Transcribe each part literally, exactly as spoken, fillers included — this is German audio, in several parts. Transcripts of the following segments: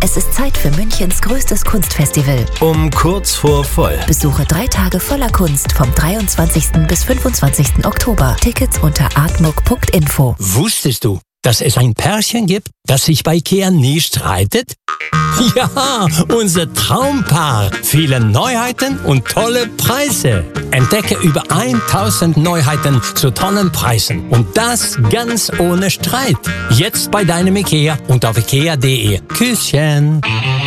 Es ist Zeit für Münchens größtes Kunstfestival. Um kurz vor voll. Besuche drei Tage voller Kunst vom dreiundzwanzigsten bis fünfundzwanzigsten Oktober. Tickets unter artmuck punkt info. Wusstest du, dass es ein Pärchen gibt, das sich bei Ikea nie streitet? Ja, unser Traumpaar. Viele Neuheiten und tolle Preise. Entdecke über tausend Neuheiten zu tollen Preisen. Und das ganz ohne Streit. Jetzt bei deinem Ikea und auf ikea punkt de. Küsschen.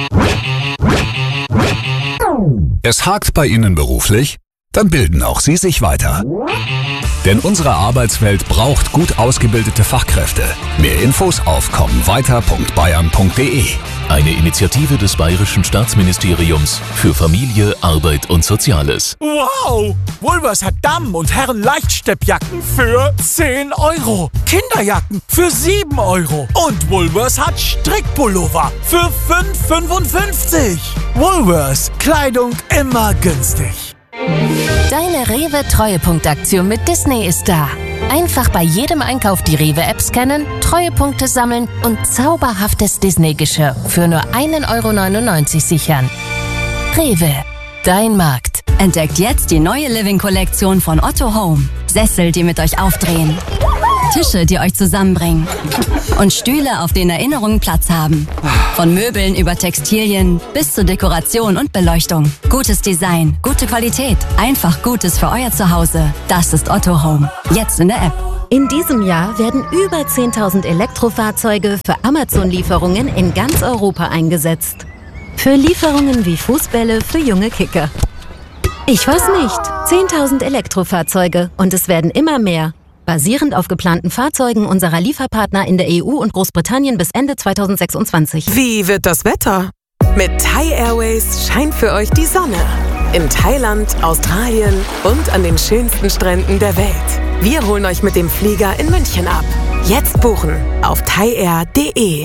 Es hakt bei Ihnen beruflich? Dann bilden auch Sie sich weiter. Denn unsere Arbeitswelt braucht gut ausgebildete Fachkräfte. Mehr Infos auf kommen weiter punkt bayern punkt de. Eine Initiative des Bayerischen Staatsministeriums für Familie, Arbeit und Soziales. Wow! Woolworths hat Damen- und Herren-Leichtsteppjacken für zehn Euro. Kinderjacken für sieben Euro. Und Woolworths hat Strickpullover für fünf fünfundfünfzig. Woolworths. Kleidung immer günstig. Deine Rewe-Treuepunktaktion mit Disney ist da. Einfach bei jedem Einkauf die Rewe-App scannen, Treuepunkte sammeln und zauberhaftes Disney-Geschirr für nur ein Euro neunundneunzig sichern. Rewe, dein Markt. Entdeckt jetzt die neue Living-Kollektion von Otto Home. Sessel, die mit euch aufdrehen. Tische, die euch zusammenbringen. Und Stühle, auf denen Erinnerungen Platz haben. Von Möbeln über Textilien bis zur Dekoration und Beleuchtung. Gutes Design, gute Qualität, einfach Gutes für euer Zuhause. Das ist Otto Home. Jetzt in der App. In diesem Jahr werden über zehntausend Elektrofahrzeuge für Amazon-Lieferungen in ganz Europa eingesetzt. Für Lieferungen wie Fußbälle für junge Kicker. Ich weiß nicht. zehntausend Elektrofahrzeuge und es werden immer mehr. Basierend auf geplanten Fahrzeugen unserer Lieferpartner in der E U und Großbritannien bis Ende zweitausendsechsundzwanzig. Wie wird das Wetter? Mit Thai Airways scheint für euch die Sonne. In Thailand, Australien und an den schönsten Stränden der Welt. Wir holen euch mit dem Flieger in München ab. Jetzt buchen auf thai air punkt de.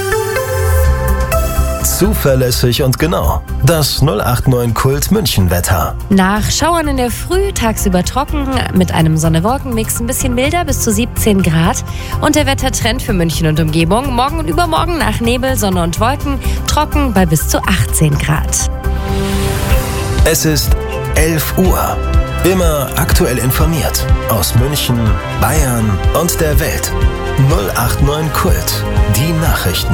Zuverlässig und genau. Das null acht neun Kult München Wetter. Nach Schauern in der Früh, tagsüber trocken, mit einem Sonne-Wolken-Mix ein bisschen milder bis zu siebzehn Grad. Und der Wettertrend für München und Umgebung. Morgen und übermorgen nach Nebel, Sonne und Wolken, trocken bei bis zu achtzehn Grad. Es ist elf Uhr. Immer aktuell informiert. Aus München, Bayern und der Welt. null acht neun Kult. Die Nachrichten.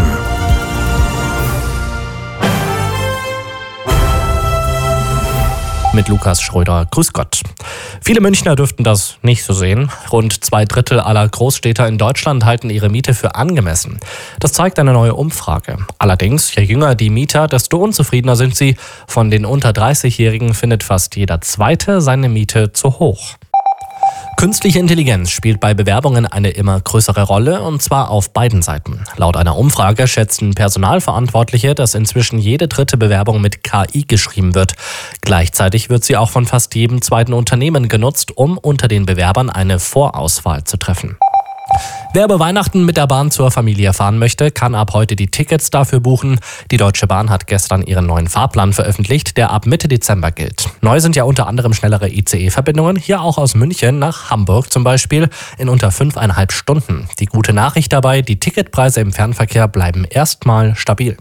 Mit Lukas Schröder. Grüß Gott. Viele Münchner dürften das nicht so sehen. Rund zwei Drittel aller Großstädter in Deutschland halten ihre Miete für angemessen. Das zeigt eine neue Umfrage. Allerdings, je jünger die Mieter, desto unzufriedener sind sie. Von den unter dreißigjährigen findet fast jeder Zweite seine Miete zu hoch. Künstliche Intelligenz spielt bei Bewerbungen eine immer größere Rolle, und zwar auf beiden Seiten. Laut einer Umfrage schätzen Personalverantwortliche, dass inzwischen jede dritte Bewerbung mit K I geschrieben wird. Gleichzeitig wird sie auch von fast jedem zweiten Unternehmen genutzt, um unter den Bewerbern eine Vorauswahl zu treffen. Wer über Weihnachten mit der Bahn zur Familie fahren möchte, kann ab heute die Tickets dafür buchen. Die Deutsche Bahn hat gestern ihren neuen Fahrplan veröffentlicht, der ab Mitte Dezember gilt. Neu sind ja unter anderem schnellere I C E-Verbindungen, hier auch aus München nach Hamburg zum Beispiel, in unter fünfeinhalb Stunden. Die gute Nachricht dabei, die Ticketpreise im Fernverkehr bleiben erstmal stabil.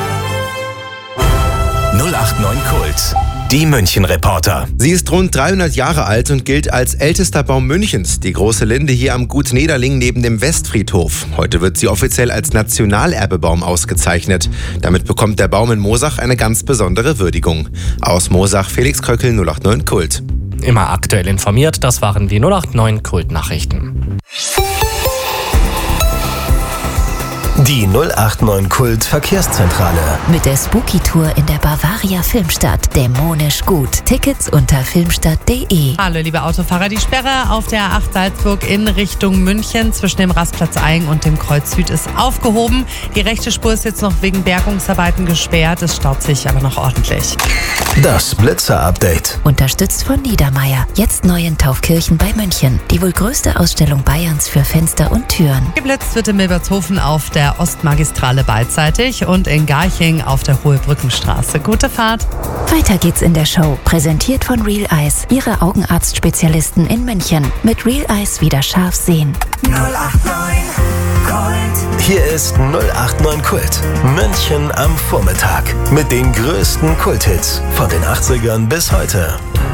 null acht neun Kult. Die München-Reporter. Sie ist rund dreihundert Jahre alt und gilt als ältester Baum Münchens. Die große Linde hier am Gut Nederling neben dem Westfriedhof. Heute wird sie offiziell als Nationalerbebaum ausgezeichnet. Damit bekommt der Baum in Moosach eine ganz besondere Würdigung. Aus Moosach, Felix Kröckel, null acht neun Kult. Immer aktuell informiert, das waren die null acht neun Kult-Nachrichten. Die null acht neun Kult Verkehrszentrale. Mit der Spooky-Tour in der Bavaria Filmstadt. Dämonisch gut. Tickets unter filmstadt punkt de. Hallo liebe Autofahrer, die Sperre auf der A acht Salzburg in Richtung München zwischen dem Rastplatz Aing und dem Kreuz Süd ist aufgehoben. Die rechte Spur ist jetzt noch wegen Bergungsarbeiten gesperrt. Es staut sich aber noch ordentlich. Das Blitzer-Update. Unterstützt von Niedermeyer. Jetzt neu in Taufkirchen bei München. Die wohl größte Ausstellung Bayerns für Fenster und Türen. Geblitzt wird in Milbertshofen auf der Ostmagistrale beidseitig und in Garching auf der Hohe-Brückenstraße. Gute Fahrt. Weiter geht's in der Show. Präsentiert von Real Eyes. Ihre Augenarztspezialisten in München. Mit Real Eyes wieder scharf sehen. null acht neun Hier ist null acht neun Kult. München am Vormittag. Mit den größten Kulthits von den achtzigern bis heute.